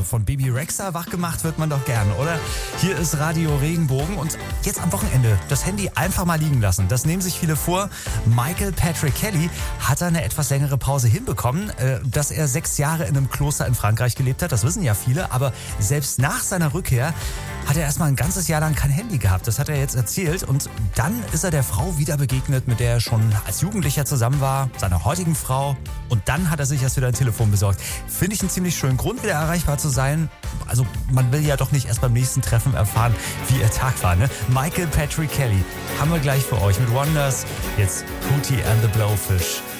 von Baby Rexha wach gemacht wird man doch gern, oder? Hier ist Radio Regenbogen und jetzt am Wochenende das Handy einfach mal liegen lassen. Das nehmen sich viele vor. Michael Patrick Kelly hat eine etwas längere Pause hinbekommen, dass er 6 Jahre in einem Kloster in Frankreich gelebt hat. Das wissen ja viele, aber selbst nach seiner Rückkehr hat er erstmal ein ganzes Jahr lang kein Handy gehabt. Das hat er jetzt erzählt und dann ist er der Frau wieder begegnet, mit der er schon als Jugendlicher zusammen war, seiner heutigen Frau. Und dann hat er sich erst wieder ein Telefon besorgt. Finde ich einen ziemlich schönen Grund, wieder erreichbar zu sein. Also man will ja doch nicht erst beim nächsten Treffen erfahren, wie ihr Tag war, ne? Michael Patrick Kelly haben wir gleich für euch mit Wonders. Jetzt Hootie and the Blowfish.